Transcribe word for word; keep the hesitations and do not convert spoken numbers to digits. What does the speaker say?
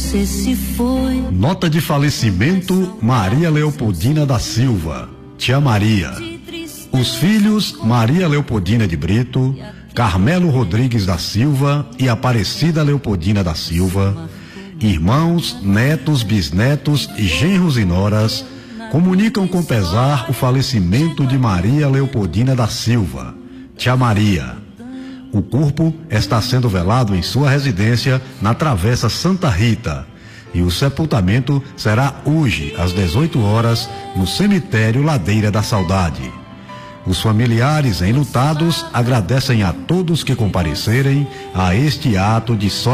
você se foi. Nota de falecimento: Maria Leopoldina da Silva, tia Maria. Os filhos: Maria Leopoldina de Brito, Carmelo Rodrigues da Silva e Aparecida Leopoldina da Silva. Irmãos, netos, bisnetos e genros e noras comunicam com pesar o falecimento de Maria Leopoldina da Silva, tia Maria. O corpo está sendo velado em sua residência na Travessa Santa Rita e o sepultamento será hoje às dezoito horas no cemitério Ladeira da Saudade. Os familiares enlutados agradecem a todos que comparecerem a este ato de